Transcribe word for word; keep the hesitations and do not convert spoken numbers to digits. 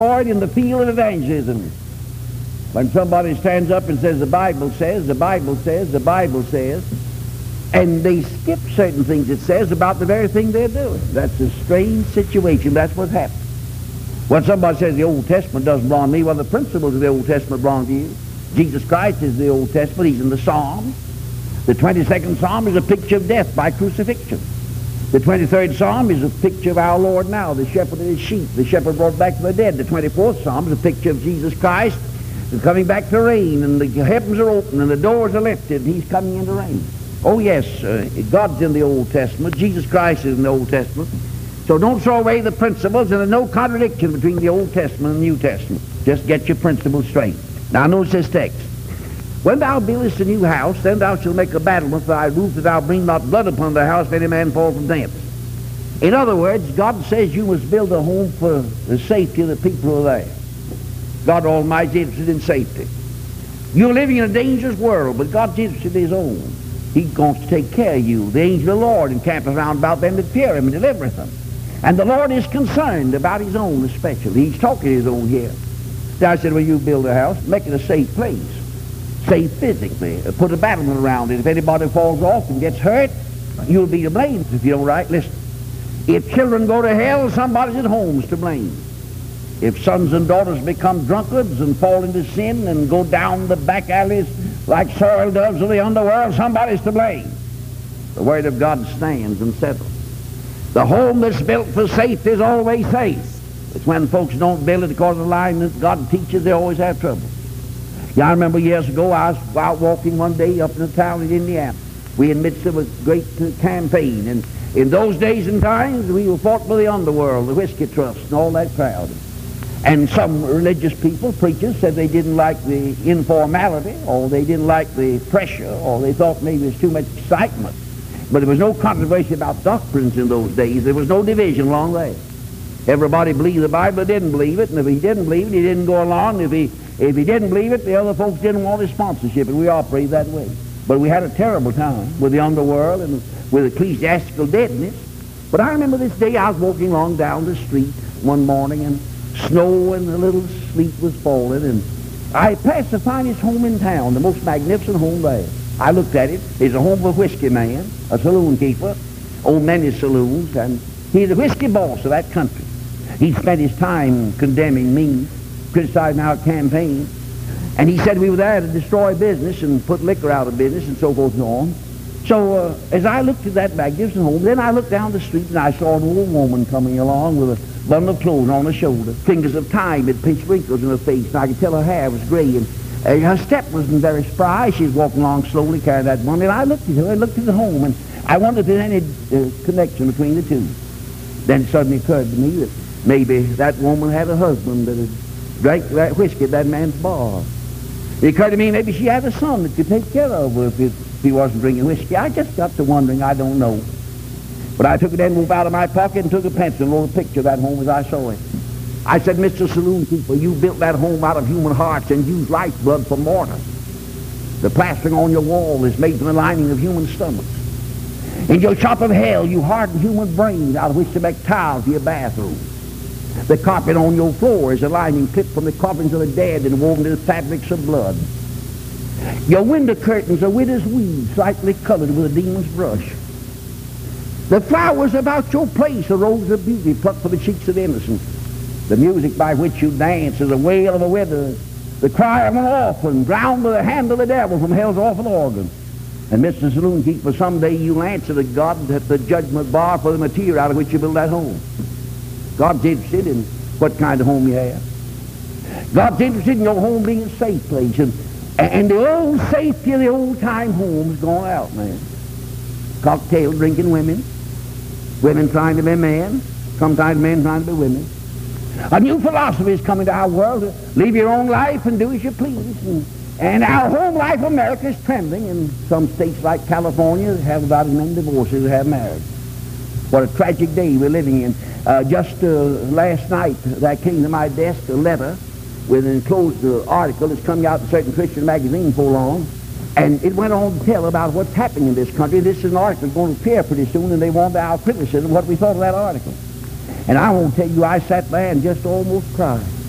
Lord in the field of evangelism. When somebody stands up and says, the Bible says, the Bible says, the Bible says, and they skip certain things it says about the very thing they're doing. That's a strange situation. That's what happened. When somebody says the Old Testament doesn't belong to me, well, the principles of the Old Testament belong to you. Jesus Christ is the Old Testament. He's in the Psalms. The twenty-second Psalm is a picture of death by crucifixion. The twenty-third Psalm is a picture of our Lord now, the shepherd of his sheep, the shepherd brought back from the dead. The twenty-fourth Psalm is a picture of Jesus Christ coming back to reign, and the heavens are open, and the doors are lifted, and he's coming in to reign. Oh, yes, uh, God's in the Old Testament. Jesus Christ is in the Old Testament. So don't throw away the principles, and there's no contradiction between the Old Testament and the New Testament. Just get your principles straight. Now, notice this text. When thou buildest a new house, then thou shalt make a battlement for thy roof, that thou bring not blood upon the house, if any man fall from thence. In other words, God says you must build a home for the safety of the people who are there. God Almighty is interested in safety. You're living in a dangerous world, but God's interested in his own. He wants to take care of you. The angel of the Lord encampeth round about them that fear him and delivereth them. And the Lord is concerned about his own especially. He's talking to his own here. So I said, well, you build a house, make it a safe place. Safe physically. Put a battlement around it. If anybody falls off and gets hurt, you'll be to blame if you don't right. Listen, if children go to hell, somebody's at home's to blame. If sons and daughters become drunkards and fall into sin and go down the back alleys like soiled doves of the underworld, somebody's to blame. The Word of God stands and settles. The home that's built for safety is always safe. It's when folks don't build it because of the line that God teaches, they always have trouble. Yeah, I remember years ago I was out walking one day up in the town in Indiana. We were in the midst of a great uh, campaign, and in those days and times we were fought by the underworld, the whiskey trust, and all that crowd. And some religious people, preachers, said they didn't like the informality, or they didn't like the pressure, or they thought maybe there was too much excitement. But there was no controversy about doctrines in those days. There was no division along there. Everybody believed the Bible, didn't believe it, and if he didn't believe it, he didn't go along. If he if he didn't believe it, the other folks didn't want his sponsorship, and we operated that way. But we had a terrible time with the underworld and with ecclesiastical deadness. But I remember this day I was walking along down the street one morning, and snow and a little sleet was falling, and I passed the finest home in town, the most magnificent home there. I looked at it. It's a home of a whiskey man, a saloon keeper, owned many saloons, and he's a whiskey boss of that country. He spent his time condemning me, criticizing our campaign, and he said we were there to destroy business and put liquor out of business and so forth and on. So uh, as I looked at that magnificent home, then I looked down the street and I saw an old woman coming along with a bundle of clothes on her shoulder. Fingers of time had pinched wrinkles in her face, and I could tell her hair was gray, and uh, her step wasn't very spry. She was walking along slowly, carrying that bundle, and I looked at her, I looked at the home, and I wondered if there was any uh, connection between the two. Then it suddenly occurred to me that maybe that woman had a husband that had drank that whiskey at that man's bar. It occurred to me maybe she had a son that could take care of her if, it, if he wasn't drinking whiskey. I just got to wondering, I don't know. But I took an envelope out of my pocket and took a pencil and wrote a picture of that home as I saw it. I said, Mister Saloon Keeper, you built that home out of human hearts and used lifeblood for mortar. The plastering on your wall is made from the lining of human stomachs. In your shop of hell, you harden human brains out of which to make tiles for your bathroom. The carpet on your floor is a lining clipped from the coffins of the dead and woven into fabrics of blood. Your window curtains are widow's weed, slightly colored with a demon's brush. The flowers about your place are roses of beauty plucked from the cheeks of the innocent. The music by which you dance is a wail of a widow, the cry of an orphan, drowned by the hand of the devil from hell's awful organ. And Mister Saloon Keeper, someday you'll answer to God at the judgment bar for the material out of which you build that home. God's interested in what kind of home you have. God's interested in your home being a safe place. And, and the old safety of the old-time home is gone out, man. Cocktail drinking women, women trying to be men, sometimes men trying to be women. A new philosophy is coming to our world. Live your own life and do as you please. And, and our home life, America, is trembling. In some states like California, they have about as many divorces as have married. What a tragic day we're living in. Uh, just uh, last night, there came to my desk a letter with an enclosed uh, article that's coming out in a certain Christian magazine before long. And it went on to tell about what's happening in this country. This is an article going to appear pretty soon, and they want our criticism, what we thought of that article. And I won't tell you, I sat there and just almost cried.